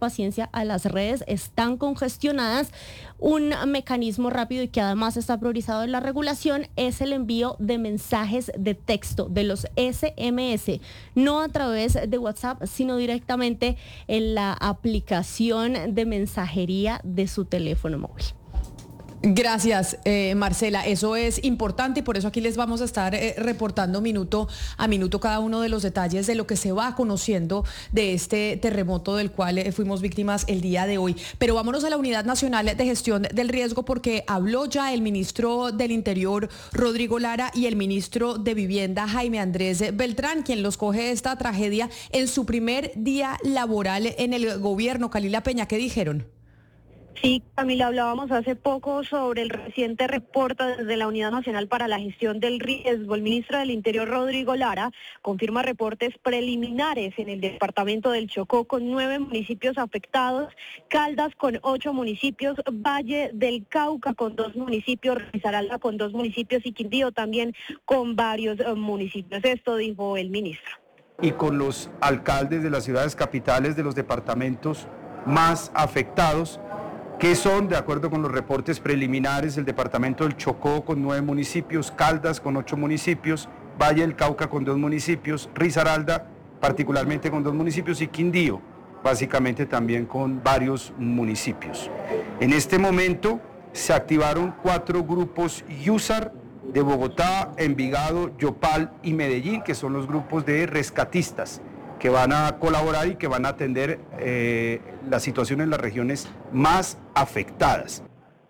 paciencia a las redes, están congestionadas. Un mecanismo rápido y que además está priorizado en la regulación es el envío de mensajes de texto, de los SMS, no a través de WhatsApp, sino directamente en la aplicación de mensajería de su teléfono móvil. Gracias, Marcela. Eso es importante y por eso aquí les vamos a estar reportando minuto a minuto cada uno de los detalles de lo que se va conociendo de este terremoto del cual fuimos víctimas el día de hoy. Pero vámonos a la Unidad Nacional de Gestión del Riesgo porque habló ya el ministro del Interior, Rodrigo Lara, y el ministro de Vivienda, Jaime Andrés Beltrán, quien los coge esta tragedia en su primer día laboral en el gobierno. Calila Peña, ¿qué dijeron? Sí, Camila, hablábamos hace poco sobre el reciente reporte desde la Unidad Nacional para la Gestión del Riesgo. El ministro del Interior, Rodrigo Lara, confirma reportes preliminares en el departamento del Chocó con 9 municipios afectados, Caldas con 8 municipios, Valle del Cauca con 2 municipios, Risaralda con 2 municipios y Quindío también con varios municipios. Esto dijo el ministro. Y con los alcaldes de las ciudades capitales de los departamentos más afectados, que son, de acuerdo con los reportes preliminares, el departamento del Chocó con 9 municipios, Caldas con 8 municipios, Valle del Cauca con 2 municipios, Risaralda particularmente con 2 municipios y Quindío básicamente también con varios municipios. En este momento se activaron 4 grupos USAR de Bogotá, Envigado, Yopal y Medellín, que son los grupos de rescatistas que van a colaborar y que van a atender la situación en las regiones más afectadas.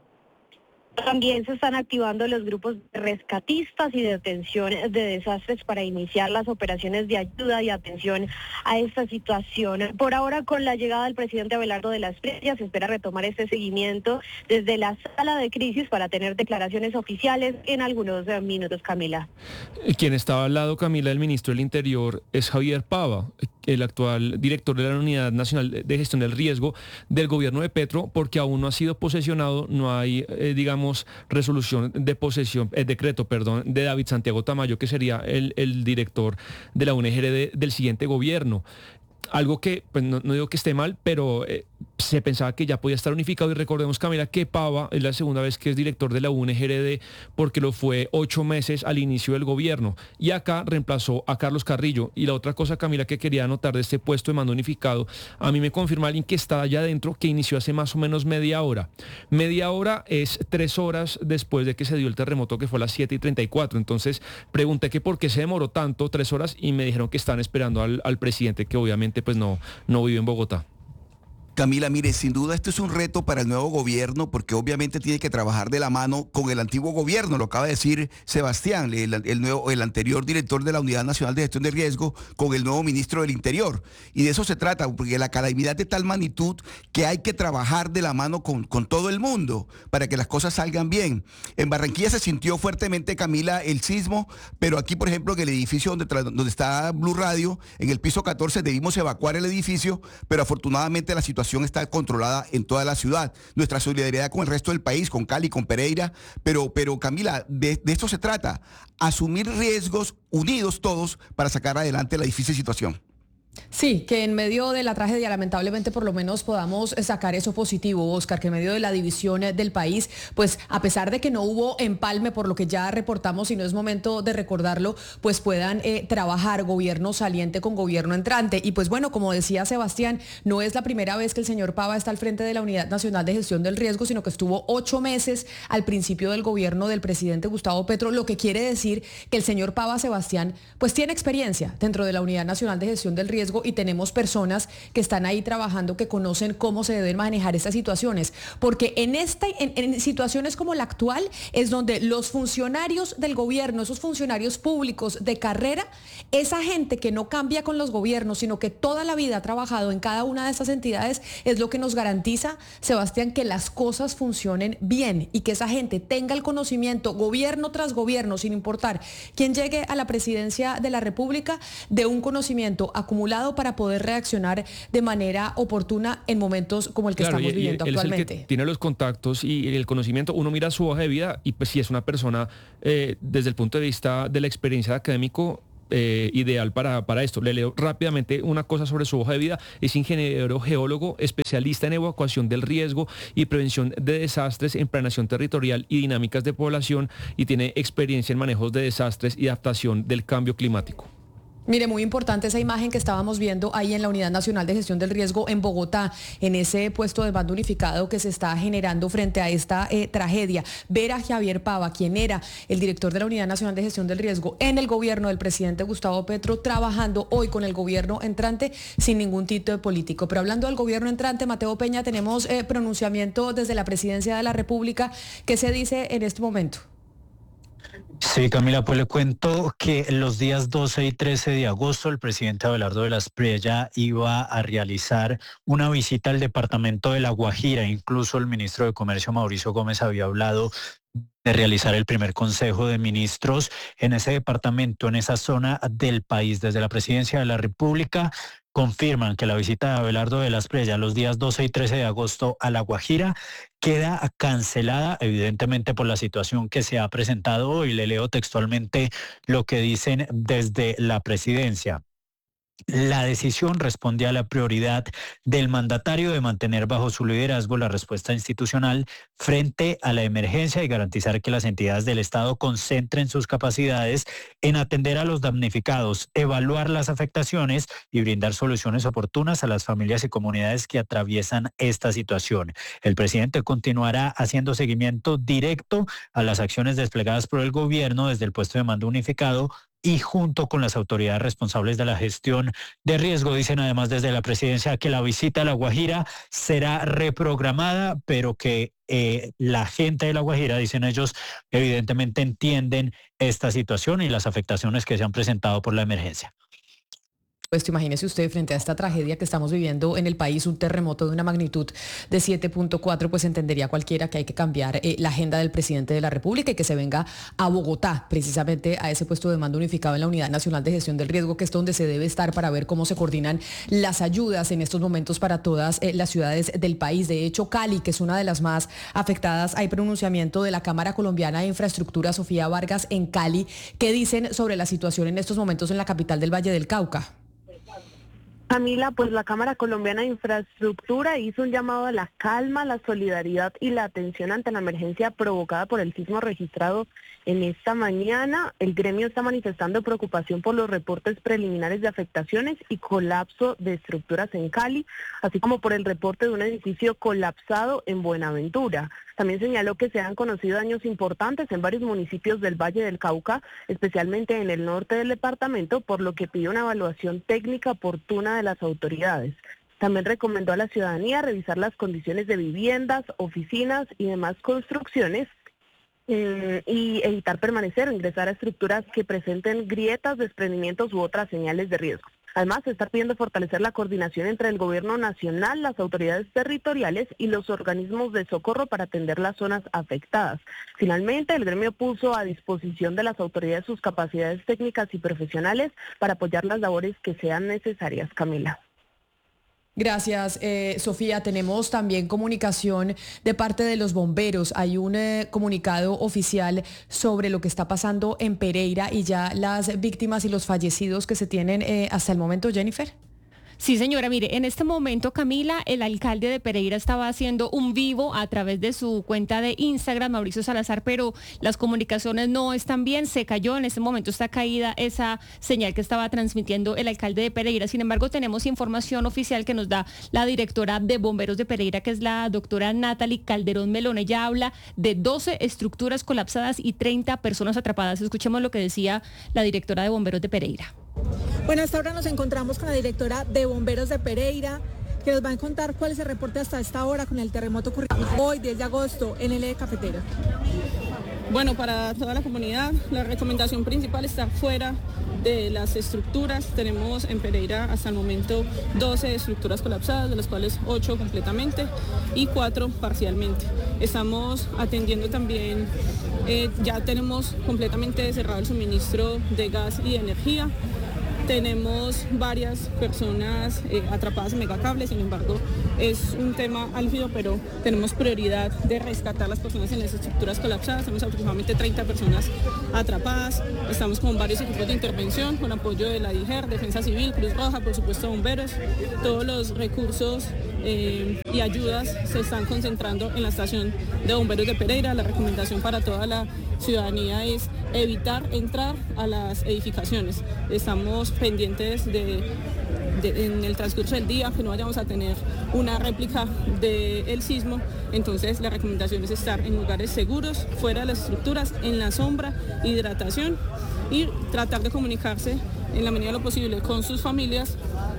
También se están activando los grupos de rescatistas y de atención de desastres para iniciar las operaciones de ayuda y atención a esta situación. Por ahora, con la llegada del presidente Abelardo de la Espriella, se espera retomar este seguimiento desde la sala de crisis para tener declaraciones oficiales en algunos minutos, Camila. Quien estaba al lado, Camila, del ministro del Interior es Javier Pava, el actual director de la Unidad Nacional de Gestión del Riesgo del gobierno de Petro, porque aún no ha sido posesionado, no hay, resolución de posesión, decreto, de David Santiago Tamayo, que sería el director de la UNGRD del siguiente gobierno. Algo que, pues no digo que esté mal, pero se pensaba que ya podía estar unificado y recordemos, Camila, que Pava es la segunda vez que es director de la UNGRD porque lo fue 8 meses al inicio del gobierno y acá reemplazó a Carlos Carrillo. Y la otra cosa, Camila, que quería anotar de este puesto de mando unificado, a mí me confirma alguien que está allá adentro que inició hace más o menos media hora. Media hora es 3 horas después de que se dio el terremoto, que fue a las 7:34. Entonces pregunté que por qué se demoró tanto, 3 horas, y me dijeron que están esperando al presidente, que obviamente pues no vive en Bogotá. Camila, mire, sin duda esto es un reto para el nuevo gobierno porque obviamente tiene que trabajar de la mano con el antiguo gobierno, lo acaba de decir Sebastián, el anterior director de la Unidad Nacional de Gestión de Riesgo, con el nuevo ministro del Interior. Y de eso se trata, porque la calamidad de tal magnitud que hay que trabajar de la mano con todo el mundo para que las cosas salgan bien. En Barranquilla se sintió fuertemente, Camila, el sismo, pero aquí, por ejemplo, en el edificio donde está Blue Radio, en el piso 14, debimos evacuar el edificio, pero afortunadamente la situación está controlada en toda la ciudad. Nuestra solidaridad con el resto del país, con Cali, con Pereira, pero Camila, de esto se trata, asumir riesgos unidos todos para sacar adelante la difícil situación. Sí, que en medio de la tragedia lamentablemente por lo menos podamos sacar eso positivo, Oscar, que en medio de la división del país, pues a pesar de que no hubo empalme por lo que ya reportamos y no es momento de recordarlo, pues puedan trabajar gobierno saliente con gobierno entrante. Y pues bueno, como decía Sebastián, no es la primera vez que el señor Pava está al frente de la Unidad Nacional de Gestión del Riesgo, sino que estuvo 8 meses al principio del gobierno del presidente Gustavo Petro, lo que quiere decir que el señor Pava, Sebastián, pues tiene experiencia dentro de la Unidad Nacional de Gestión del Riesgo y tenemos personas que están ahí trabajando, que conocen cómo se deben manejar estas situaciones, porque en situaciones como la actual es donde los funcionarios del gobierno, esos funcionarios públicos de carrera, esa gente que no cambia con los gobiernos, sino que toda la vida ha trabajado en cada una de estas entidades, es lo que nos garantiza, Sebastián, que las cosas funcionen bien y que esa gente tenga el conocimiento, gobierno tras gobierno, sin importar quién llegue a la presidencia de la República, de un conocimiento acumulado para poder reaccionar de manera oportuna en momentos como el que estamos viviendo actualmente. Es el que tiene los contactos y el conocimiento. Uno mira su hoja de vida y pues si es una persona desde el punto de vista de la experiencia de académico, ideal para esto. Le leo rápidamente una cosa sobre su hoja de vida. Es ingeniero geólogo, especialista en evacuación del riesgo y prevención de desastres en planeación territorial y dinámicas de población, y tiene experiencia en manejos de desastres y adaptación del cambio climático. Mire, muy importante esa imagen que estábamos viendo ahí en la Unidad Nacional de Gestión del Riesgo en Bogotá, en ese puesto de mando unificado que se está generando frente a esta tragedia. Ver a Javier Pava, quien era el director de la Unidad Nacional de Gestión del Riesgo en el gobierno del presidente Gustavo Petro, trabajando hoy con el gobierno entrante sin ningún título político. Pero hablando del gobierno entrante, Mateo Peña, tenemos pronunciamiento desde la Presidencia de la República. ¿Qué se dice en este momento? Sí, Camila, pues le cuento que los días 12 y 13 de agosto el presidente Abelardo de la Espriella iba a realizar una visita al departamento de La Guajira. Incluso el ministro de Comercio, Mauricio Gómez, había hablado de realizar el primer consejo de ministros en ese departamento, en esa zona del país. Desde la Presidencia de la República confirman que la visita de Abelardo de la Espriella los días 12 y 13 de agosto a La Guajira queda cancelada, evidentemente por la situación que se ha presentado hoy. Le leo textualmente lo que dicen desde la Presidencia. La decisión responde a la prioridad del mandatario de mantener bajo su liderazgo la respuesta institucional frente a la emergencia y garantizar que las entidades del Estado concentren sus capacidades en atender a los damnificados, evaluar las afectaciones y brindar soluciones oportunas a las familias y comunidades que atraviesan esta situación. El presidente continuará haciendo seguimiento directo a las acciones desplegadas por el gobierno desde el puesto de mando unificado y junto con las autoridades responsables de la gestión de riesgo. Dicen además desde la Presidencia que la visita a La Guajira será reprogramada, pero que la gente de La Guajira, dicen ellos, evidentemente entienden esta situación y las afectaciones que se han presentado por la emergencia. Pues imagínese usted, frente a esta tragedia que estamos viviendo en el país, un terremoto de una magnitud de 7.4, pues entendería cualquiera que hay que cambiar la agenda del presidente de la República y que se venga a Bogotá, precisamente a ese puesto de mando unificado en la Unidad Nacional de Gestión del Riesgo, que es donde se debe estar para ver cómo se coordinan las ayudas en estos momentos para todas las ciudades del país. De hecho, Cali, que es una de las más afectadas, hay pronunciamiento de la Cámara Colombiana de Infraestructura, Sofía Vargas, en Cali. ¿Qué dicen sobre la situación en estos momentos en la capital del Valle del Cauca? Camila, pues la Cámara Colombiana de Infraestructura hizo un llamado a la calma, la solidaridad y la atención ante la emergencia provocada por el sismo registrado en esta mañana. El gremio está manifestando preocupación por los reportes preliminares de afectaciones y colapso de estructuras en Cali, así como por el reporte de un edificio colapsado en Buenaventura. También señaló que se han conocido daños importantes en varios municipios del Valle del Cauca, especialmente en el norte del departamento, por lo que pidió una evaluación técnica oportuna de las autoridades. También recomendó a la ciudadanía revisar las condiciones de viviendas, oficinas y demás construcciones y evitar permanecer o ingresar a estructuras que presenten grietas, desprendimientos u otras señales de riesgo. Además, se está pidiendo fortalecer la coordinación entre el gobierno nacional, las autoridades territoriales y los organismos de socorro para atender las zonas afectadas. Finalmente, el gremio puso a disposición de las autoridades sus capacidades técnicas y profesionales para apoyar las labores que sean necesarias. Camila. Gracias, Sofía. Tenemos también comunicación de parte de los bomberos. Hay un comunicado oficial sobre lo que está pasando en Pereira y ya las víctimas y los fallecidos que se tienen hasta el momento, Jennifer. Sí, señora, mire, en este momento, Camila, el alcalde de Pereira estaba haciendo un vivo a través de su cuenta de Instagram, Mauricio Salazar, pero las comunicaciones no están bien, se cayó, en este momento está caída esa señal que estaba transmitiendo el alcalde de Pereira. Sin embargo, tenemos información oficial que nos da la directora de Bomberos de Pereira, que es la doctora Natalie Calderón Melón. Ella habla de 12 estructuras colapsadas y 30 personas atrapadas. Escuchemos lo que decía la directora de Bomberos de Pereira. Bueno, hasta ahora nos encontramos con la directora de Bomberos de Pereira, que nos va a contar cuál es el reporte hasta esta hora con el terremoto ocurrido hoy, 10 de agosto, en el eje cafetero. Bueno, para toda la comunidad, la recomendación principal está fuera de las estructuras. Tenemos en Pereira hasta el momento 12 estructuras colapsadas, de las cuales 8 completamente y 4 parcialmente. Estamos atendiendo también, ya tenemos completamente cerrado el suministro de gas y de energía. Tenemos varias personas atrapadas en megacables, sin embargo, es un tema álgido, pero tenemos prioridad de rescatar a las personas en las estructuras colapsadas. Tenemos aproximadamente 30 personas atrapadas. Estamos con varios equipos de intervención, con apoyo de la DIGER, Defensa Civil, Cruz Roja, por supuesto bomberos. Todos los recursos y ayudas se están concentrando en la estación de bomberos de Pereira. La recomendación para toda la ciudadanía es evitar entrar a las edificaciones. Estamos pendientes en el transcurso del día que no vayamos a tener una réplica del sismo. Entonces la recomendación es estar en lugares seguros, fuera de las estructuras, en la sombra, hidratación y tratar de comunicarse en la medida de lo posible con sus familias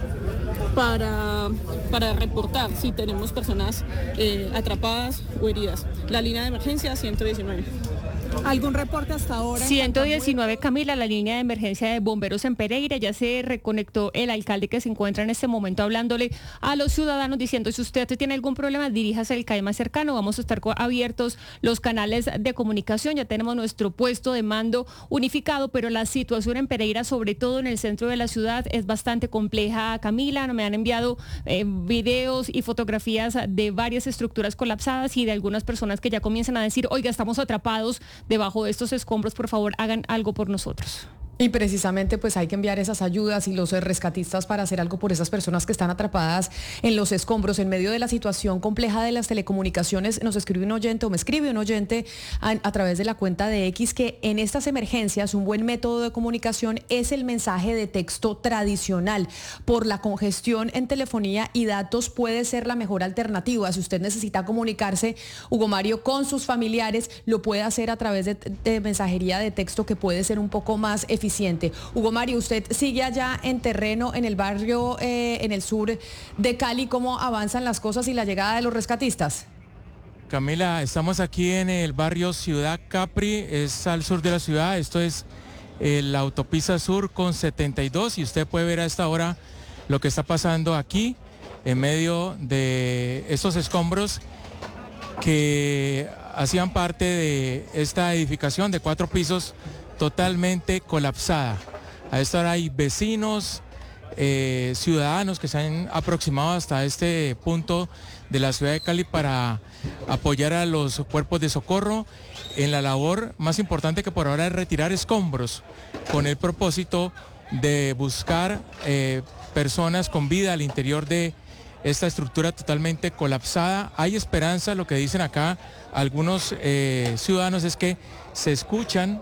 para reportar si tenemos personas atrapadas o heridas. La línea de emergencia 119. ¿Algún reporte hasta ahora? 119, Camila, la línea de emergencia de bomberos en Pereira. Ya se reconectó el alcalde que se encuentra en este momento hablándole a los ciudadanos diciendo: si usted tiene algún problema, diríjase al CAE más cercano. Vamos a estar abiertos los canales de comunicación. Ya tenemos nuestro puesto de mando unificado, pero la situación en Pereira, sobre todo en el centro de la ciudad, es bastante compleja. Camila, me han enviado videos y fotografías de varias estructuras colapsadas y de algunas personas que ya comienzan a decir: oiga, estamos atrapados debajo de estos escombros, por favor, hagan algo por nosotros. Y precisamente pues hay que enviar esas ayudas y los rescatistas para hacer algo por esas personas que están atrapadas en los escombros. En medio de la situación compleja de las telecomunicaciones, nos escribe un oyente, o me escribe un oyente a través de la cuenta de X, que en estas emergencias un buen método de comunicación es el mensaje de texto tradicional. Por la congestión en telefonía y datos puede ser la mejor alternativa. Si usted necesita comunicarse, Hugo Mario, con sus familiares, lo puede hacer a través de mensajería de texto, que puede ser un poco más eficiente. Hugo Mario, usted sigue allá en terreno, en el barrio, en el sur de Cali. ¿Cómo avanzan las cosas y la llegada de los rescatistas? Camila, estamos aquí en el barrio Ciudad Capri, es al sur de la ciudad. Esto es la autopista sur con 72 y usted puede ver a esta hora lo que está pasando aquí en medio de estos escombros que hacían parte de esta edificación de 4 pisos totalmente colapsada. A esta hora hay vecinos, ciudadanos que se han aproximado hasta este punto de la ciudad de Cali para apoyar a los cuerpos de socorro en la labor más importante, que por ahora es retirar escombros, con el propósito de buscar personas con vida al interior de esta estructura totalmente colapsada. Hay esperanza. Lo que dicen acá algunos ciudadanos es que se escuchan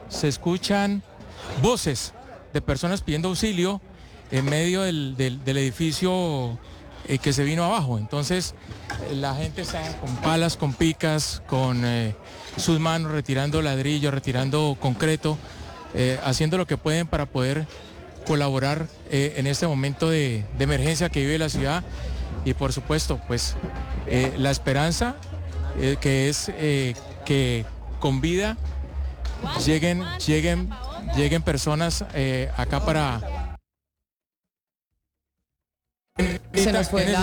voces de personas pidiendo auxilio en medio del edificio que se vino abajo. Entonces la gente está con palas, con picas, con sus manos retirando ladrillo, retirando concreto, haciendo lo que pueden para poder colaborar en este momento de emergencia que vive la ciudad. Y por supuesto, pues la esperanza que es que con vida lleguen personas acá para... Se nos fue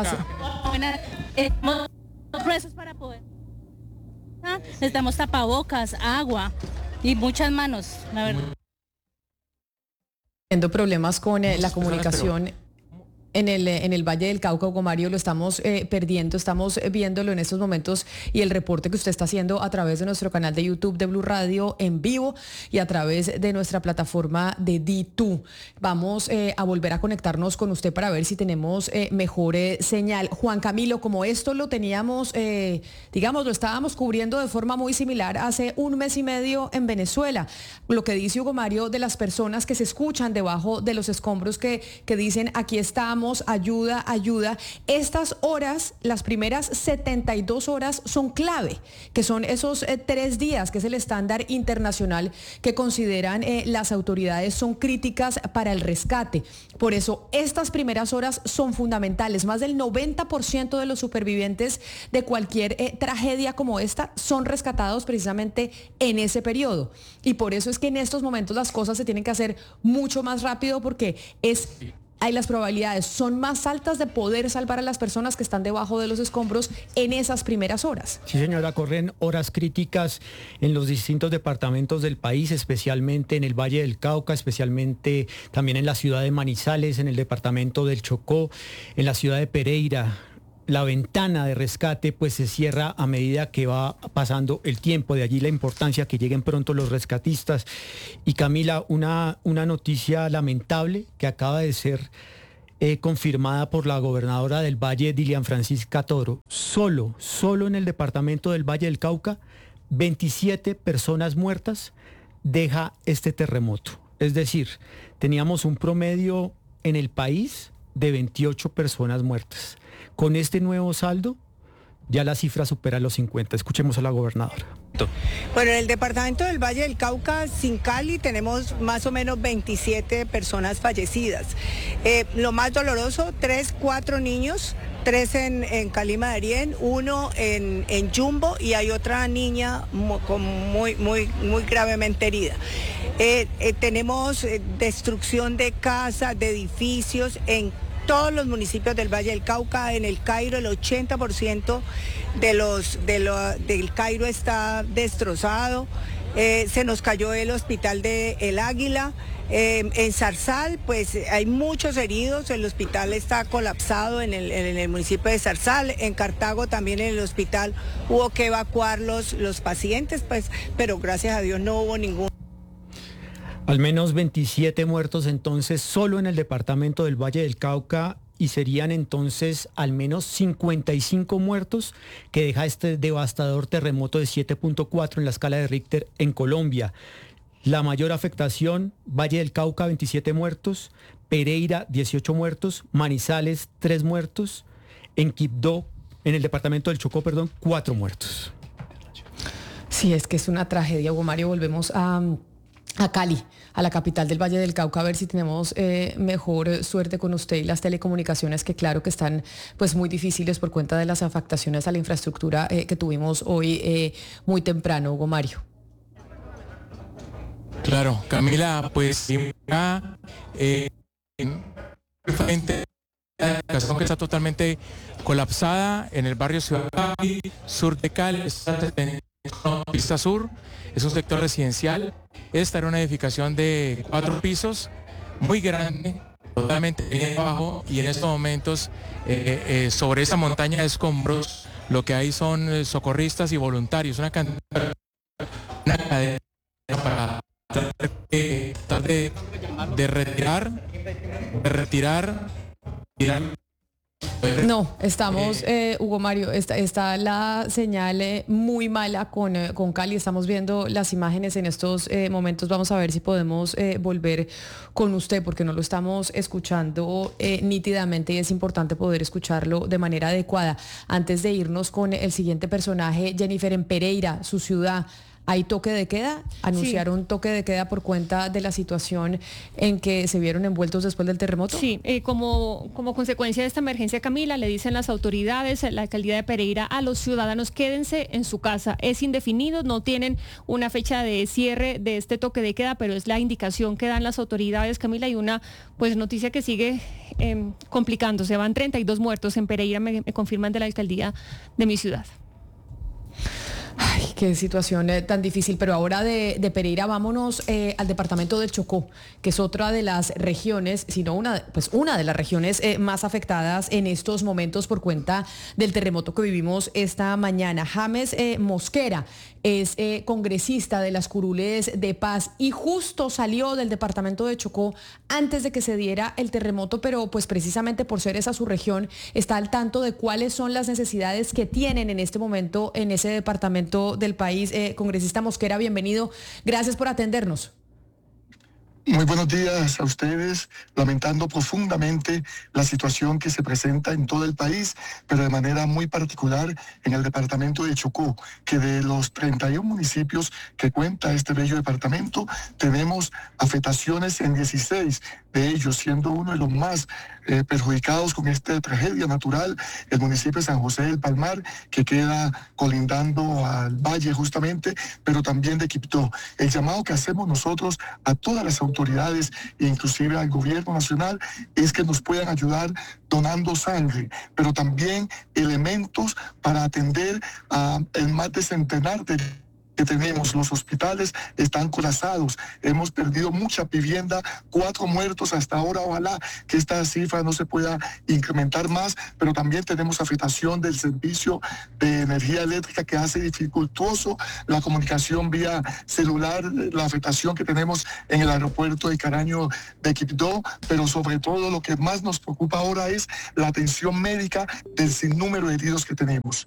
para poder. Necesitamos tapabocas, agua y muchas manos, la verdad. Teniendo problemas con la comunicación en el Valle del Cauca. Hugo Mario, lo estamos perdiendo, estamos viéndolo en estos momentos, y el reporte que usted está haciendo a través de nuestro canal de YouTube de Blue Radio en vivo y a través de nuestra plataforma de D2. Vamos a volver a conectarnos con usted para ver si tenemos mejor señal. Juan Camilo, como esto lo teníamos, lo estábamos cubriendo de forma muy similar hace 1 mes y medio en Venezuela. Lo que dice Hugo Mario de las personas que se escuchan debajo de los escombros que dicen: aquí estamos, ayuda, ayuda. Estas horas, las primeras 72 horas, son clave, que son esos 3 días, que es el estándar internacional que consideran las autoridades son críticas para el rescate. Por eso, estas primeras horas son fundamentales. Más del 90% de los supervivientes de cualquier tragedia como esta son rescatados precisamente en ese periodo. Y por eso es que en estos momentos las cosas se tienen que hacer mucho más rápido, porque es hay las probabilidades son más altas de poder salvar a las personas que están debajo de los escombros en esas primeras horas. Sí, señora, corren horas críticas en los distintos departamentos del país, especialmente en el Valle del Cauca, especialmente también en la ciudad de Manizales, en el departamento del Chocó, en la ciudad de Pereira. La ventana de rescate pues se cierra a medida que va pasando el tiempo, de allí la importancia que lleguen pronto los rescatistas. Y Camila, una noticia lamentable que acaba de ser confirmada por la gobernadora del Valle, Dilian Francisca Toro. Solo en el departamento del Valle del Cauca, 27 personas muertas deja este terremoto. Es decir, teníamos un promedio en el país de 28 personas muertas. Con este nuevo saldo, ya la cifra supera los 50. Escuchemos a la gobernadora. Bueno, en el departamento del Valle del Cauca, sin Cali, tenemos más o menos 27 personas fallecidas. Lo más doloroso, 4 niños, 3 en Calima de Darién, 1 en Yumbo y hay otra niña muy gravemente herida. Tenemos destrucción de casas, de edificios en todos los municipios del Valle del Cauca. En el Cairo el 80% del Cairo está destrozado. Se nos cayó el hospital de El Águila. En Zarzal pues hay muchos heridos, el hospital está colapsado en el municipio de Zarzal. En Cartago también en el hospital hubo que evacuar los pacientes, pues, pero gracias a Dios no hubo ningún. Al menos 27 muertos entonces solo en el departamento del Valle del Cauca, y serían entonces al menos 55 muertos que deja este devastador terremoto de 7.4 en la escala de Richter en Colombia. La mayor afectación, Valle del Cauca, 27 muertos, Pereira, 18 muertos, Manizales, 3 muertos, en Quibdó, en el departamento del Chocó, 4 muertos. Sí, es que es una tragedia, Hugo Mario. Volvemos a Cali, a la capital del Valle del Cauca, a ver si tenemos mejor suerte con usted y las telecomunicaciones, que claro que están pues muy difíciles por cuenta de las afectaciones a la infraestructura que tuvimos hoy muy temprano, Hugo Mario. Claro, Camila, pues la educación que está totalmente colapsada en el barrio Ciudad Cali, sur de Cali, pista sur, es un sector residencial. Esta era una edificación de 4 pisos, muy grande, totalmente abajo, y en estos momentos sobre esa montaña de escombros lo que hay son socorristas y voluntarios, una cadena para tratar de retirar. No, estamos, Hugo Mario, está la señal muy mala con Cali. Estamos viendo las imágenes en estos momentos. Vamos a ver si podemos volver con usted, porque no lo estamos escuchando nítidamente y es importante poder escucharlo de manera adecuada. Antes de irnos con el siguiente personaje, Jennifer, en Pereira, su ciudad, ¿hay toque de queda? ¿Anunciaron toque de queda por cuenta de la situación en que se vieron envueltos después del terremoto? Sí, como consecuencia de esta emergencia, Camila, le dicen las autoridades, la alcaldía de Pereira, a los ciudadanos: quédense en su casa. Es indefinido, no tienen una fecha de cierre de este toque de queda, pero es la indicación que dan las autoridades, Camila, y una pues noticia que sigue complicándose. Van 32 muertos en Pereira, me confirman de la alcaldía de mi ciudad. Ay, qué situación tan difícil. Pero ahora de Pereira vámonos al departamento del Chocó, que es otra de las regiones, sino una de las regiones más afectadas en estos momentos por cuenta del terremoto que vivimos esta mañana. James Mosquera es congresista de las curules de Paz y justo salió del departamento de Chocó antes de que se diera el terremoto, pero pues precisamente por ser esa su región está al tanto de cuáles son las necesidades que tienen en este momento en ese departamento del país. Congresista Mosquera, bienvenido. Gracias por atendernos. Muy buenos días a ustedes, lamentando profundamente la situación que se presenta en todo el país, pero de manera muy particular en el departamento de Chocó, que de los 31 municipios que cuenta este bello departamento, tenemos afectaciones en 16 de ellos, siendo uno de los más perjudicados con esta tragedia natural, el municipio de San José del Palmar, que queda colindando al valle justamente, pero también de Quibdó. El llamado que hacemos nosotros a todas las autoridades autoridades e inclusive al gobierno nacional es que nos puedan ayudar donando sangre, pero también elementos para atender a el más de centenar de que tenemos. Los hospitales están colapsados, hemos perdido mucha vivienda, 4 muertos hasta ahora. Ojalá que esta cifra no se pueda incrementar más, pero también tenemos afectación del servicio de energía eléctrica que hace dificultoso la comunicación vía celular, la afectación que tenemos en el aeropuerto de Caraño de Quibdó, pero sobre todo lo que más nos preocupa ahora es la atención médica del sinnúmero de heridos que tenemos.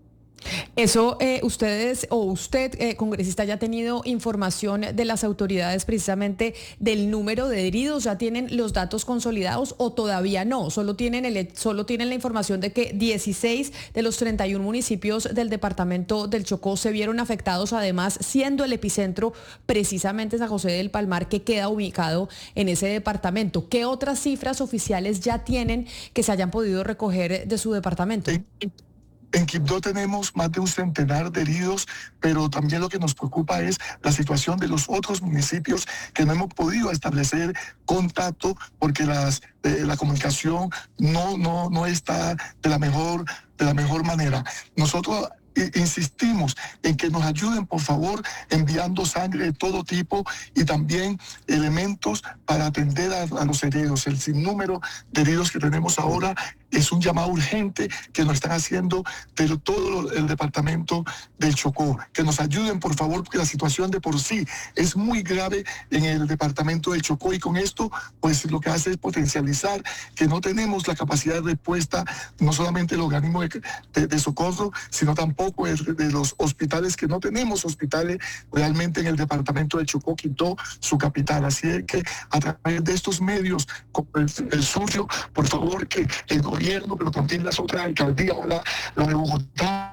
Eso, usted, congresista, ya ha tenido información de las autoridades precisamente del número de heridos. ¿Ya tienen los datos consolidados o todavía no? Solo tienen la información de que 16 de los 31 municipios del departamento del Chocó se vieron afectados, además siendo el epicentro precisamente San José del Palmar, que queda ubicado en ese departamento. ¿Qué otras cifras oficiales ya tienen que se hayan podido recoger de su departamento? En Quibdó tenemos más de un centenar de heridos, pero también lo que nos preocupa es la situación de los otros municipios que no hemos podido establecer contacto porque la comunicación no está de la mejor manera. Nosotros insistimos en que nos ayuden, por favor, enviando sangre de todo tipo y también elementos para atender a los heridos. El sinnúmero de heridos que tenemos ahora es un llamado urgente que nos están haciendo de todo el departamento del Chocó. Que nos ayuden, por favor, porque la situación de por sí es muy grave en el departamento del Chocó, y con esto, pues lo que hace es potencializar que no tenemos la capacidad de respuesta, no solamente el organismo de socorro, sino tampoco de los hospitales, que no tenemos hospitales realmente en el departamento del Chocó, Quibdó, su capital. Así es que a través de estos medios, como el suyo, por favor, que el gobierno, pero también las otras alcaldías, la de Bogotá.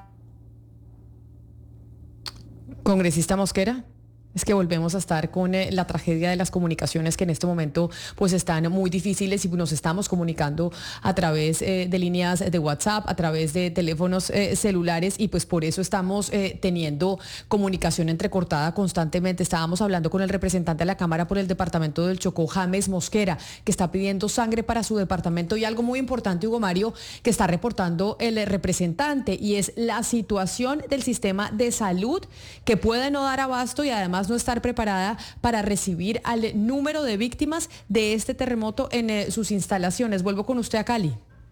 Congresista Mosquera. Es que volvemos a estar con la tragedia de las comunicaciones, que en este momento pues están muy difíciles, y nos estamos comunicando a través de líneas de WhatsApp, a través de teléfonos celulares, y pues por eso estamos teniendo comunicación entrecortada constantemente. Estábamos hablando con el representante de la Cámara por el departamento del Chocó, James Mosquera, que está pidiendo sangre para su departamento, y algo muy importante, Hugo Mario, que está reportando el representante, y es la situación del sistema de salud, que puede no dar abasto y además no estar preparada para recibir al número de víctimas de este terremoto en sus instalaciones. Vuelvo con usted a Cali.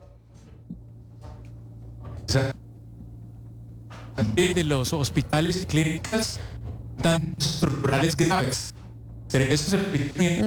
De los hospitales y clínicas tan estructurales graves. Eso es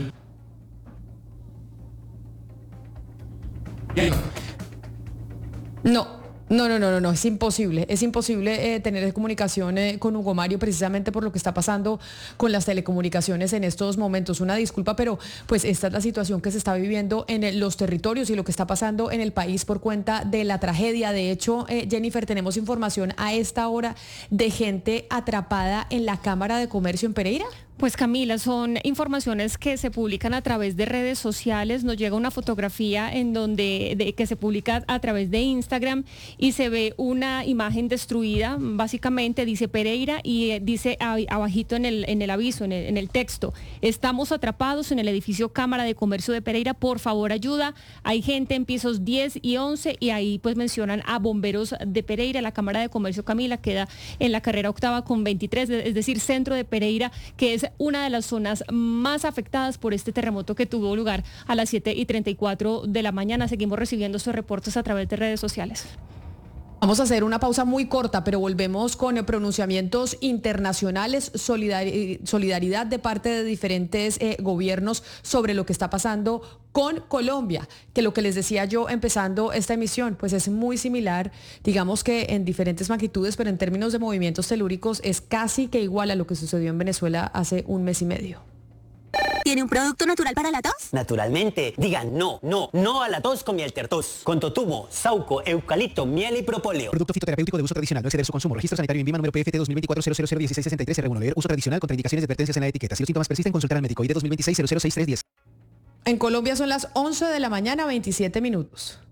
No, es imposible tener comunicación con Hugo Mario, precisamente por lo que está pasando con las telecomunicaciones en estos momentos. Una disculpa, pero pues esta es la situación que se está viviendo en los territorios y lo que está pasando en el país por cuenta de la tragedia. De hecho, Jennifer, tenemos información a esta hora de gente atrapada en la Cámara de Comercio en Pereira. Pues Camila, son informaciones que se publican a través de redes sociales. Nos llega una fotografía que se publica a través de Instagram, y se ve una imagen destruida. Básicamente dice Pereira, y dice abajito en el aviso, en el texto: estamos atrapados en el edificio Cámara de Comercio de Pereira, por favor ayuda. Hay gente en pisos 10 y 11, y ahí pues mencionan a Bomberos de Pereira. La Cámara de Comercio, Camila, queda en la carrera octava con 23, es decir, centro de Pereira, que es una de las zonas más afectadas por este terremoto que tuvo lugar a las 7:34 de la mañana. Seguimos recibiendo estos reportes a través de redes sociales. Vamos a hacer una pausa muy corta, pero volvemos con pronunciamientos internacionales, solidaridad de parte de diferentes gobiernos sobre lo que está pasando con Colombia, que lo que les decía yo empezando esta emisión, pues es muy similar, digamos que en diferentes magnitudes, pero en términos de movimientos telúricos es casi que igual a lo que sucedió en Venezuela hace un mes y medio. ¿Tiene un producto natural para la tos? Naturalmente. Digan no a la tos con miel tertos. Con totumo, sauco, eucalipto, miel y propóleo. Producto fitoterapéutico de uso tradicional. No exceder su consumo. Registro sanitario INVIMA número PFT 2024-0001663-R1. Leer uso tradicional con indicaciones y advertencias en la etiqueta. Si los síntomas persisten, consultar al médico. ID 2026-006310. En Colombia son las 11 de la mañana, 27 minutos.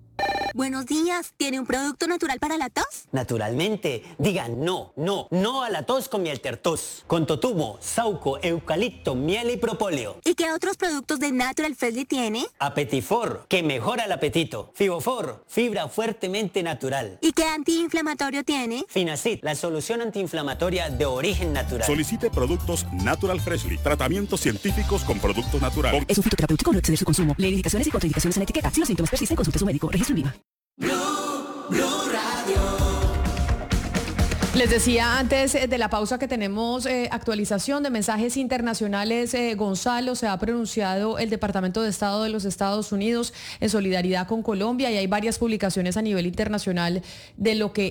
Buenos días, ¿tiene un producto natural para la tos? Naturalmente, digan no a la tos con miel tertos. Con totumo, sauco, eucalipto, miel y propóleo. ¿Y qué otros productos de Natural Freshly tiene? Apetifor, que mejora el apetito. Fibofor, fibra fuertemente natural. ¿Y qué antiinflamatorio tiene? Finacid, la solución antiinflamatoria de origen natural. Solicite productos Natural Freshly, tratamientos científicos con productos naturales. Es un fitoterapéutico, no exceder su consumo. Lee indicaciones y contraindicaciones en la etiqueta. Si los síntomas persisten, consulte a su médico. Registro en Viva. Les decía antes de la pausa que tenemos actualización de mensajes internacionales. Gonzalo, se ha pronunciado el Departamento de Estado de los Estados Unidos en solidaridad con Colombia y hay varias publicaciones a nivel internacional de lo que